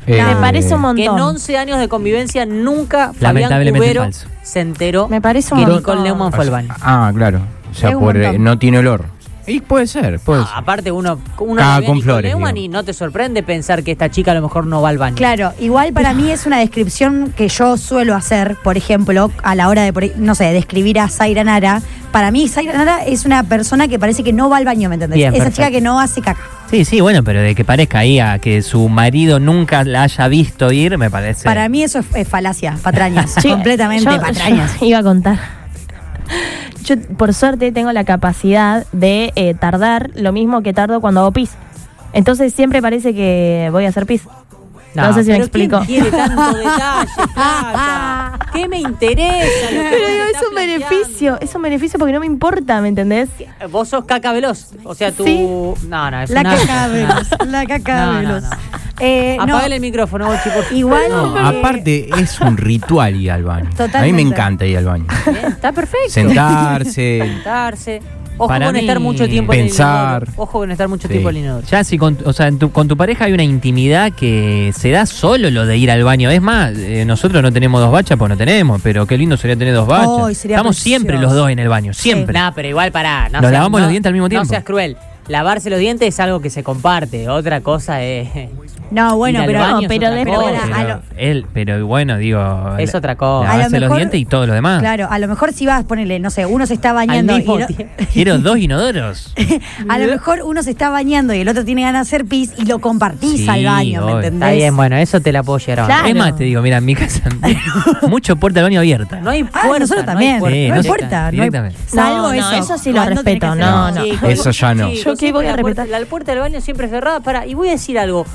Me parece un montón. Que en 11 años de convivencia nunca Fabián Lamentablemente Cubero falso. se enteró Me parece un que montón. Nicole Neumann fue al baño. Claro. O sea, Es un montón. no tiene olor. Y puede ser. Aparte uno Caga ve a con Nicole flores, Neumann digo. y no te sorprende pensar que esta chica a lo mejor no va al baño. Claro, igual para mí es una descripción que yo suelo hacer, por ejemplo, a la hora de, no sé, describir a Zaira Nara. Para mí, Zaira Nara es una persona que parece que no va al baño, ¿me entendés? Bien, Esa perfecto. chica que no hace caca. Sí, bueno, pero de que parezca ahí a que su marido nunca la haya visto ir, me parece. Para mí eso es falacia, patrañas, Sí, completamente yo patrañas. iba a contar. Yo, por suerte, tengo la capacidad de tardar lo mismo que tardo cuando hago pis. Entonces siempre parece que voy a hacer pis. No sé si me pero explico. ¿quién quiere tanto detalle, Flaca? ¿Qué me interesa? lo que Pero vos digo, estás planteando? es un beneficio porque no me importa, ¿me entendés? Vos sos caca veloz. O sea, tú. Sí. No, es La una. caca veloz, la caca No, veloz. no. Apagale el micrófono, vos, chicos. Igual. Aparte, es un ritual ir al baño. Totalmente. A mí me encanta ir al baño. Bien, está perfecto. Sentarse. Ojo Para con estar mí, mucho tiempo pensar. en el inodoro. Ojo con estar mucho Sí. tiempo en el inodoro. Ya si con tu pareja hay una intimidad que se da solo lo de ir al baño. Es más, nosotros no tenemos dos bachas, pues no tenemos, pero qué lindo sería tener dos bachas. Ay, sería Estamos precioso. siempre los dos en el baño, siempre. No, pero igual pará. Nos lavamos los dientes al mismo tiempo. No seas cruel. Lavarse los dientes es algo que se comparte. Otra cosa es. No, bueno, Ir al pero baño no, es pero otra después. cosa. Pero bueno, digo. Es otra cosa. A lo Lavarse los mejor- dientes y todo lo demás. Claro, a lo mejor si vas a ponerle, no sé, uno se está Al bañando mismo y no- tiempo. Quiero dos inodoros. a lo mejor uno se está bañando y el otro tiene ganas de hacer pis y lo compartís Sí, al baño, ¿me obvio. entendés? Está bien, bueno, eso te la puedo llegar a bancar. Claro. Es más, te digo, mira, en mi casa mucho puerta del baño abierta. No hay Ah, puerta. nosotros no hay también. puerta. Sí, no no hay sé. puerta. No hay, Directamente. salvo No, eso. eso sí lo Cuando tenés respeto, que no, hacer- no. Chicos, Eso ya no. chicos, Yo qué voy a siempre respetar. La puerta del baño siempre cerrada. Y voy a decir algo.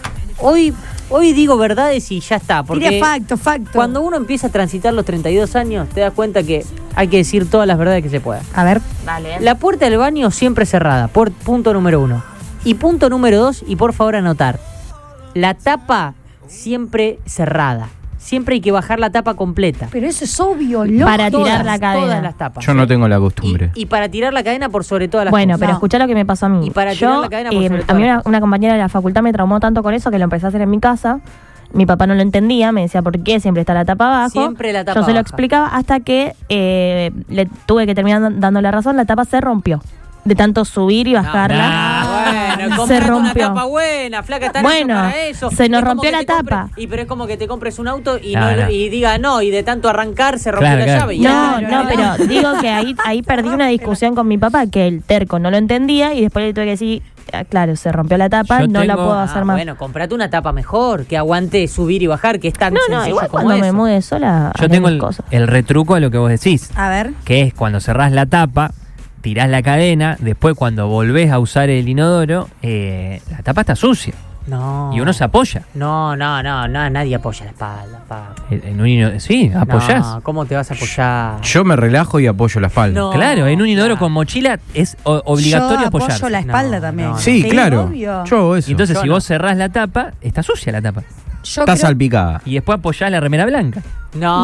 Hoy digo verdades y ya está. Porque Tira facto. cuando uno empieza a transitar los 32 años, te das cuenta que hay que decir todas las verdades que se puedan. A ver. Dale. La puerta del baño siempre cerrada, por punto número 1. Y punto número 2, y por favor anotar, la tapa siempre cerrada. Siempre hay que bajar la tapa completa. Pero eso es obvio, loco. Para tirar la cadena. Todas las tapas. Yo no tengo la costumbre. Y para tirar la cadena por sobre todas las Bueno, cosas. pero No. escuchá lo que me pasó a mí. Y para tirar la cadena por sobre a mí todo. una compañera de la facultad me traumó tanto con eso que lo empecé a hacer en mi casa. Mi papá no lo entendía, me decía por qué siempre está la tapa abajo. Siempre la tapa Yo se lo baja. explicaba hasta que le tuve que terminar dando la razón. La tapa se rompió. De tanto subir y bajarla. Bueno, se comprate una rompió. tapa buena, flaca, está Bueno, hecho para eso. se nos Es como rompió que la te compres- tapa. pero es como que te compres un auto y, Claro. no, y diga no, y de tanto arrancar se rompió Claro, la claro. llave. Y No, ya, no, pero digo que ahí perdí una discusión con mi papá que el terco no lo entendía y después le tuve que decir, claro, se rompió la tapa, Yo no la tengo- puedo hacer más. Bueno, comprate una tapa mejor, que aguante subir y bajar, que es tan No, sencillo igual como cuando me eso. mude sola Yo haré tengo mis cosas. el retruco a lo que vos decís, A ver. que es cuando cerrás la tapa, tirás la cadena, después cuando volvés a usar el inodoro, la tapa está sucia No. y uno se apoya. No, nadie apoya la espalda, pa. En un inodoro, sí, apoyás. No, ¿cómo te vas a apoyar? Yo me relajo y apoyo la espalda. No. Claro, en un inodoro claro. con mochila es obligatorio Yo apoyarse. apoyo la espalda No, también. no, no. Sí, claro. Obvio. Yo hago eso. Y entonces Yo si no. vos cerrás la tapa, está sucia la tapa. Yo Está creo- salpicada. Y después apoyás la remera blanca. No.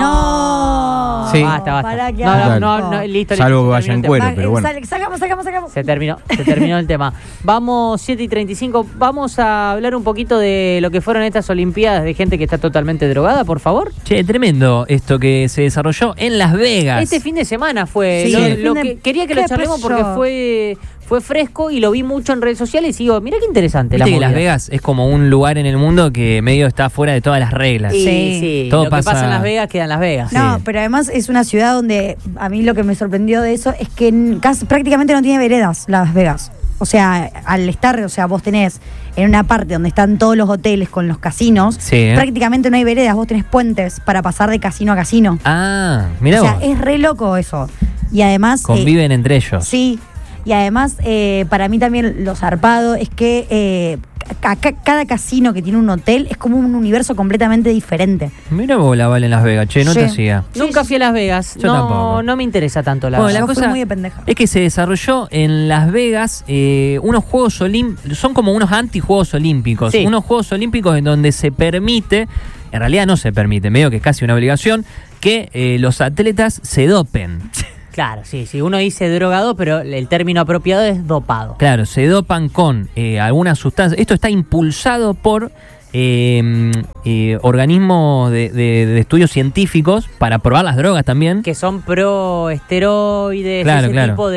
No. Sí. Basta. Pará que No, hago. listo. Salvo que se vaya terminó en el tema. cuero, pero bueno. Sacamos. Se terminó el tema. Vamos, 7:35. Vamos a hablar un poquito de lo que fueron estas Olimpiadas de gente que está totalmente drogada, por favor. Che, tremendo esto que se desarrolló en Las Vegas. Este fin de semana fue. Sí, lo el fin de- que quería que lo ¿qué charlemos pasó? porque fue fresco y lo vi mucho en redes sociales y digo, mira qué interesante la Viste que movida. Las Vegas es como un lugar en el mundo que medio está fuera de todas las reglas. Y Sí. sí, Todo lo que pasa pasa en Las Vegas queda en Las Vegas. No, Sí. pero además es una ciudad donde a mí lo que me sorprendió de eso es que prácticamente no tiene veredas Las Vegas. O sea, al estar, vos tenés en una parte donde están todos los hoteles con los casinos, Sí. prácticamente no hay veredas, vos tenés puentes para pasar de casino a casino. Ah, mira o sea, vos. es re loco eso. Y además... Conviven entre ellos. Sí, y además para mí también lo zarpado es que cada casino que tiene un hotel es como un universo completamente diferente. Mira vos la Vale en Las Vegas, che, no Sí. te hacía. Nunca fui a Las Vegas. Yo tampoco. No me interesa tanto la Bueno, la Yo fui cosa muy de pendeja. es que se desarrolló en Las Vegas unos Juegos Olímpicos, son como unos anti-Juegos Olímpicos, Sí. unos Juegos Olímpicos en donde se permite, en realidad no se permite, medio que es casi una obligación, que los atletas se dopen. Claro, sí, uno dice drogado, pero el término apropiado es dopado. Claro, se dopan con algunas sustancias. Esto está impulsado por organismos de estudios científicos para probar las drogas también. Que son pro esteroides, Claro, ese claro. tipo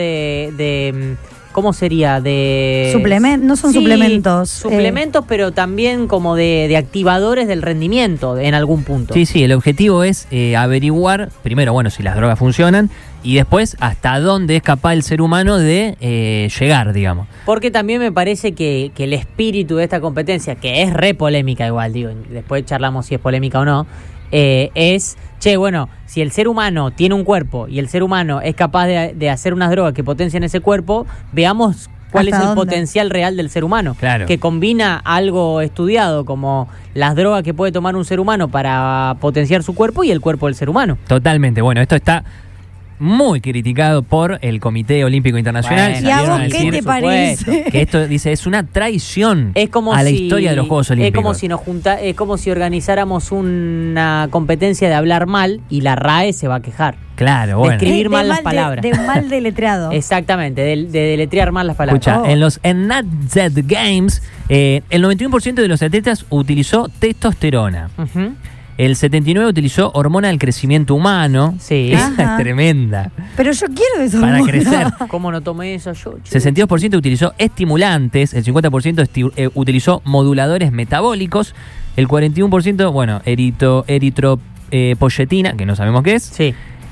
de ¿cómo sería? De No son suplementos. Suplementos, pero también como de activadores del rendimiento en algún punto. Sí, sí, el objetivo es averiguar, primero, bueno, si las drogas funcionan, y después hasta dónde es capaz el ser humano de llegar, digamos. Porque también me parece que el espíritu de esta competencia, que es re polémica igual, digo, después charlamos si es polémica o no, es, bueno, si el ser humano tiene un cuerpo y el ser humano es capaz de hacer unas drogas que potencian ese cuerpo, veamos cuál es ¿Hasta el dónde? potencial real del ser humano. Claro. Que combina algo estudiado como las drogas que puede tomar un ser humano para potenciar su cuerpo y el cuerpo del ser humano. Totalmente. Bueno, esto está muy criticado por el Comité Olímpico Internacional. Bueno, ¿Y a Salieron vos a qué decir te por supuesto, parece? que esto, dice, es una traición Es como a la si, historia de los Juegos Olímpicos. Es como si organizáramos una competencia de hablar mal y la RAE se va a quejar. Claro, bueno. Escribir mal las palabras. De mal deletreado. Exactamente, de deletrear mal las palabras. Escucha, Oh. en los NatZ Games, el 91% de los atletas utilizó testosterona. Ujú. El 79% utilizó hormona del crecimiento humano. Sí. Esa Ajá. es tremenda. Pero yo quiero eso. Para crecer. ¿Cómo no tomé eso yo? 62% utilizó estimulantes, el 50% utilizó moduladores metabólicos, el 41%, bueno, eritropoyetina, que no sabemos qué es, Sí.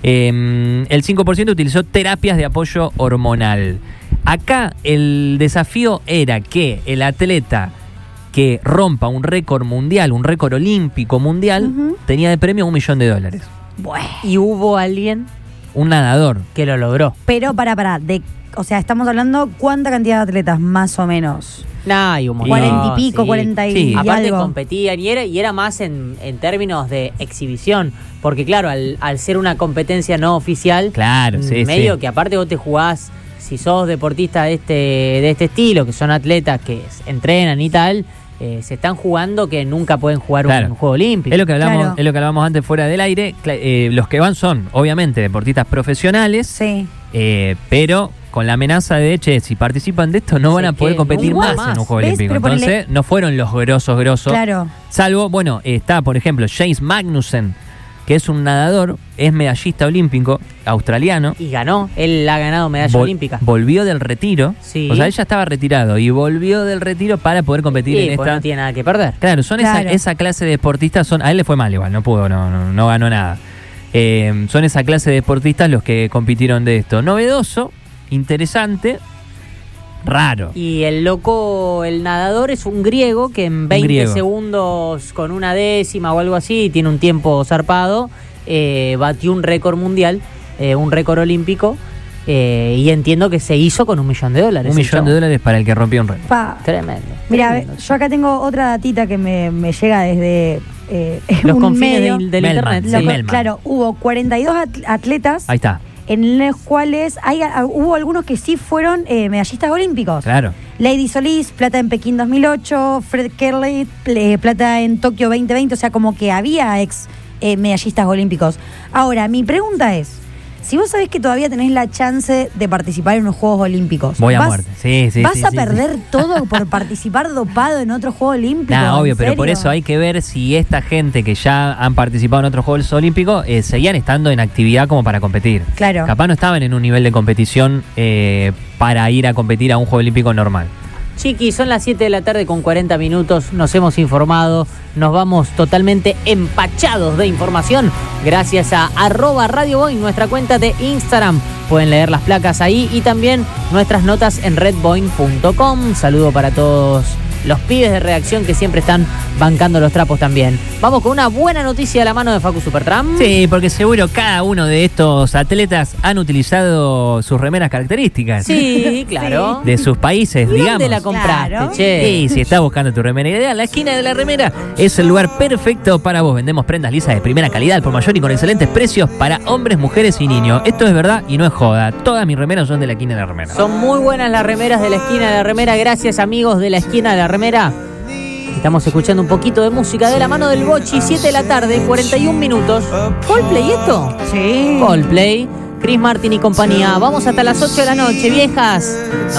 el 5% utilizó terapias de apoyo hormonal. Acá el desafío era que el atleta que rompa un récord mundial, un récord olímpico mundial, Ujú. tenía de premio $1 millón. Bueno. Y hubo alguien Un nadador. que lo logró. Pero o sea, estamos hablando cuánta cantidad de atletas, más o menos. Nah, y un montón, 40 y pico, sí. 40 y, Sí. y Aparte algo. competían y era más en términos de exhibición. Porque claro, al ser una competencia no oficial, Claro, sí, medio sí. que aparte vos te jugás, si sos deportista de este estilo, que son atletas que entrenan y tal, se están jugando que nunca pueden jugar Claro. un juego olímpico. Es lo que hablamos, Claro. es lo que hablábamos antes fuera del aire. Los que van son, obviamente, deportistas profesionales, Sí. pero con la amenaza de, si participan de esto no van a Sí, poder que competir nunca más más. en un juego ¿Ves? olímpico. Pero ponele- Entonces, no fueron los grosos. Claro. Salvo, bueno, está, por ejemplo, James Magnussen, que es un nadador, es medallista olímpico australiano. Y ganó, él ha ganado medalla olímpica. Volvió del retiro. Sí. O sea, él ya estaba retirado y volvió del retiro para poder competir Sí, en pues esta. no tiene nada que perder. Claro, son Claro. esa clase de deportistas, a él le fue mal igual, no pudo, no ganó nada. Son esa clase de deportistas los que compitieron de esto. Novedoso, interesante, raro. Y el nadador es un griego que en 20 griego. segundos con una décima o algo así, tiene un tiempo zarpado, batió un récord mundial, un récord olímpico, y entiendo que se hizo con $1 millón. $1 millón para el que rompió un récord. Pa. Tremendo. Mira, Tremendo. yo acá tengo otra datita que me llega desde Los un confines medio. del Melman, internet. sí. Lo- Melman. claro, hubo 42 atletas Ahí está, en los cuales hubo algunos que sí fueron medallistas olímpicos. claro. Lady Solís, plata en Pekín 2008, Fred Kerley, plata en Tokio 2020, o sea, como que había ex medallistas olímpicos. Ahora, mi pregunta es, si vos sabés que todavía tenés la chance de participar en los Juegos Olímpicos, Voy a muerte. Sí, ¿vas sí, a sí, perder sí. todo por participar dopado en otro Juego Olímpico? Nah, obvio, ¿En pero por serio? eso hay que ver si esta gente que ya han participado en otros Juegos Olímpicos seguían estando en actividad como para competir. Claro. Capaz no estaban en un nivel de competición para ir a competir a un Juego Olímpico normal. Chiqui, son las 7 de la tarde con 40 minutos, nos hemos informado, nos vamos totalmente empachados de información gracias a @RadioBoing, nuestra cuenta de Instagram. Pueden leer las placas ahí y también nuestras notas en redboing.com. Saludo para todos los pibes de redacción que siempre están bancando los trapos también. Vamos con una buena noticia a la mano de Facu Supertram. Sí, porque seguro cada uno de estos atletas han utilizado sus remeras características Sí, claro. de sus países, ¿Y digamos. dónde la compraste, Claro. che? Sí, si estás buscando tu remera ideal, la esquina de la remera es el lugar perfecto para vos. Vendemos prendas lisas de primera calidad, al por mayor y con excelentes precios para hombres, mujeres y niños. Esto es verdad y no es joda. Todas mis remeras son de la esquina de la remera. Son muy buenas las remeras de la esquina de la remera. Gracias, amigos de la esquina de la remera. Estamos escuchando un poquito de música de la mano del Bochi. 7 de la tarde, 41 minutos. ¿Coldplay esto? Sí. Coldplay, Chris Martin y compañía. Vamos hasta las 8 de la noche, viejas.